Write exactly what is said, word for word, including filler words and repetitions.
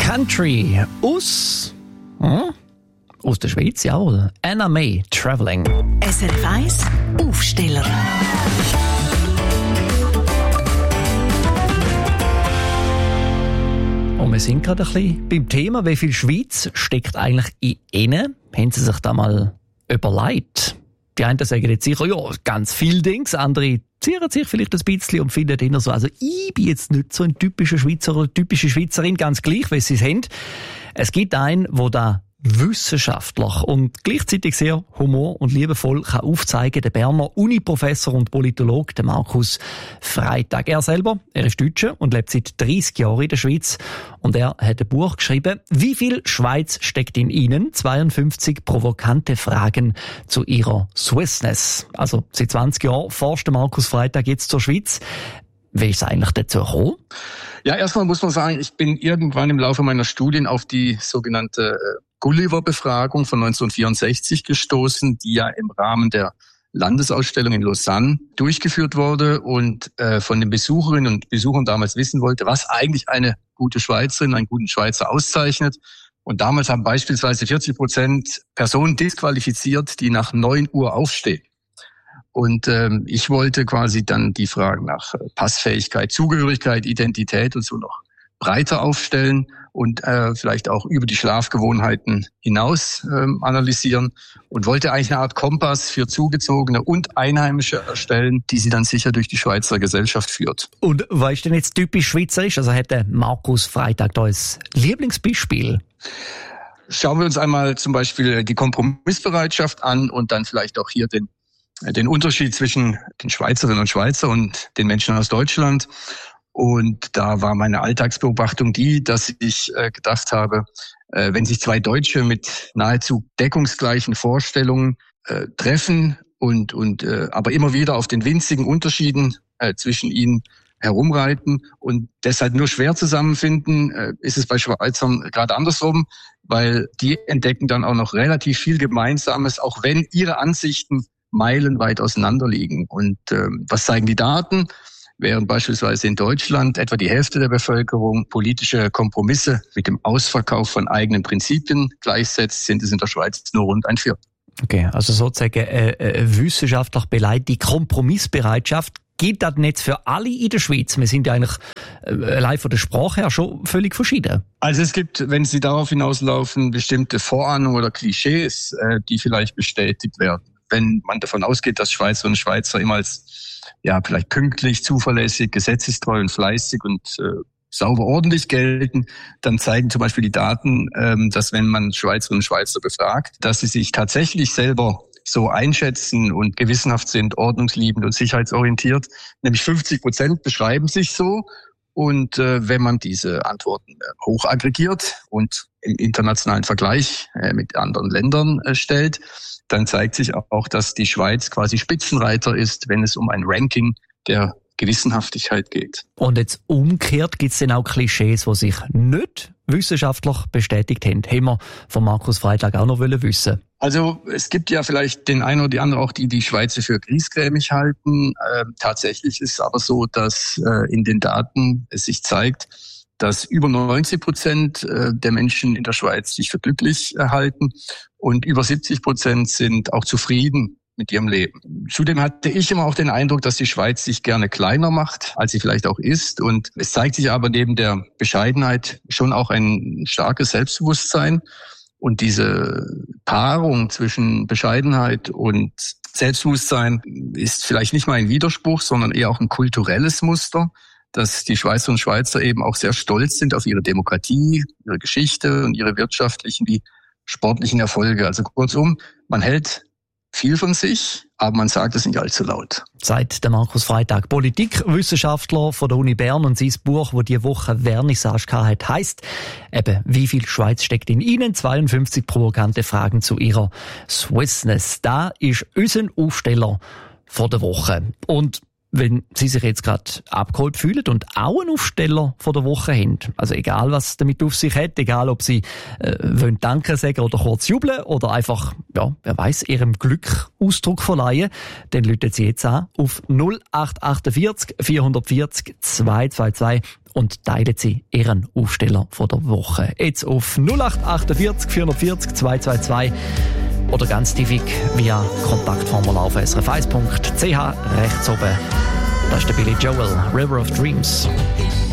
Country aus... Hm? Aus der Schweiz, jawohl. Anna May, Travelling. S R F eins Aufsteller. Und wir sind gerade ein bisschen beim Thema, wie viel Schweiz steckt eigentlich in ihnen? Haben Sie sich da mal überlegt? Die einen sagen jetzt sicher, ja, ganz viel Dings, andere zieren sich vielleicht ein bisschen und finden immer so, also ich bin jetzt nicht so ein typischer Schweizer oder typische Schweizerin, ganz gleich, wie sie es haben. Es gibt einen, der da wissenschaftlich und gleichzeitig sehr humor- und liebevoll kann aufzeigen, der Berner Uni-Professor und Politologe, der Markus Freitag. Er selber, er ist Deutscher und lebt seit dreissig Jahren in der Schweiz und er hat ein Buch geschrieben, «Wie viel Schweiz steckt in Ihnen?» zweiundfünfzig provokante Fragen zu ihrer Swissness. Also seit zwanzig Jahren forscht der Markus Freitag jetzt zur Schweiz. Wie ist es eigentlich dazu gekommen? Ja, erstmal muss man sagen, ich bin irgendwann im Laufe meiner Studien auf die sogenannte Gulliver-Befragung von neunzehnhundertvierundsechzig gestoßen, die ja im Rahmen der Landesausstellung in Lausanne durchgeführt wurde und äh, von den Besucherinnen und Besuchern damals wissen wollte, was eigentlich eine gute Schweizerin, einen guten Schweizer auszeichnet. Und damals haben beispielsweise vierzig Prozent Personen disqualifiziert, die nach neun Uhr aufstehen. Und ähm, ich wollte quasi dann die Fragen nach Passfähigkeit, Zugehörigkeit, Identität und so noch breiter aufstellen und äh, vielleicht auch über die Schlafgewohnheiten hinaus ähm, analysieren und wollte eigentlich eine Art Kompass für Zugezogene und Einheimische erstellen, die sie dann sicher durch die Schweizer Gesellschaft führt. Und was ist denn jetzt typisch schweizerisch? Also hat der Markus Freitag da als Lieblingsbeispiel? Schauen wir uns einmal zum Beispiel die Kompromissbereitschaft an und dann vielleicht auch hier den den Unterschied zwischen den Schweizerinnen und Schweizern und den Menschen aus Deutschland. Und da war meine Alltagsbeobachtung die, dass ich äh, gedacht habe, äh, wenn sich zwei Deutsche mit nahezu deckungsgleichen Vorstellungen äh, treffen und und äh, aber immer wieder auf den winzigen Unterschieden äh, zwischen ihnen herumreiten und deshalb nur schwer zusammenfinden, äh, ist es bei Schweizern gerade andersrum, weil die entdecken dann auch noch relativ viel Gemeinsames, auch wenn ihre Ansichten meilenweit auseinander liegen. Und äh, was zeigen die Daten? Während beispielsweise in Deutschland etwa die Hälfte der Bevölkerung politische Kompromisse mit dem Ausverkauf von eigenen Prinzipien gleichsetzt, sind es in der Schweiz nur rund ein Viertel. Okay, also sozusagen äh, äh, wissenschaftlich beleidigte Kompromissbereitschaft. Gilt das nicht für alle in der Schweiz? Wir sind ja eigentlich äh, allein von der Sprache her schon völlig verschieden. Also es gibt, wenn Sie darauf hinauslaufen, bestimmte Vorahnungen oder Klischees, äh, die vielleicht bestätigt werden. Wenn man davon ausgeht, dass Schweizerinnen und Schweizer immer als ja vielleicht pünktlich, zuverlässig, gesetzestreu und fleißig und äh, sauber ordentlich gelten, dann zeigen zum Beispiel die Daten, ähm, dass wenn man Schweizerinnen und Schweizer befragt, dass sie sich tatsächlich selber so einschätzen und gewissenhaft sind, ordnungsliebend und sicherheitsorientiert. Nämlich fünfzig Prozent beschreiben sich so. Und äh, wenn man diese Antworten äh, hoch aggregiert und im internationalen Vergleich äh, mit anderen Ländern äh, stellt, dann zeigt sich auch, dass die Schweiz quasi Spitzenreiter ist, wenn es um ein Ranking der Gewissenhaftigkeit geht. Und jetzt umgekehrt gibt es dann auch Klischees, die sich nicht wissenschaftlich bestätigt haben. Haben wir von Markus Freitag auch noch wissen. Also es gibt ja vielleicht den einen oder die andere auch, die die Schweizer für griesgrämig halten. Äh, tatsächlich ist es aber so, dass äh, in den Daten es sich zeigt, dass über neunzig Prozent der Menschen in der Schweiz sich für glücklich halten und über siebzig Prozent sind auch zufrieden mit ihrem Leben. Zudem hatte ich immer auch den Eindruck, dass die Schweiz sich gerne kleiner macht, als sie vielleicht auch ist. Und es zeigt sich aber neben der Bescheidenheit schon auch ein starkes Selbstbewusstsein. Und diese Paarung zwischen Bescheidenheit und Selbstbewusstsein ist vielleicht nicht mal ein Widerspruch, sondern eher auch ein kulturelles Muster, dass die Schweizerinnen und Schweizer eben auch sehr stolz sind auf ihre Demokratie, ihre Geschichte und ihre wirtschaftlichen wie sportlichen Erfolge. Also kurzum, man hält viel von sich, aber man sagt es nicht allzu laut. Sagt der Markus Freitag, Politikwissenschaftler von der Uni Bern, und sein Buch, das diese Woche Vernissage hat, heisst eben, wie viel Schweiz steckt in Ihnen? zweiundfünfzig provokante Fragen zu ihrer Swissness. Da ist unser Aufsteller vor der Woche. Und Wenn Sie sich jetzt gerade abgeholt fühlen und auch einen Aufsteller von der Woche haben, also egal was damit auf sich hat, egal ob Sie äh, wollen Danke sagen oder kurz jubeln oder einfach, ja, wer weiß, Ihrem Glück Ausdruck verleihen, dann rufen Sie jetzt an auf null acht achtundvierzig vierhundertvierzig zweihundertzweiundzwanzig und teilen Sie Ihren Aufsteller von der Woche. Jetzt auf null acht achtundvierzig vierhundertvierzig zweihundertzweiundzwanzig oder ganz tiefig via Kontaktformular auf s r f eins punkt c h rechts oben. Das ist der Billy Joel, River of Dreams.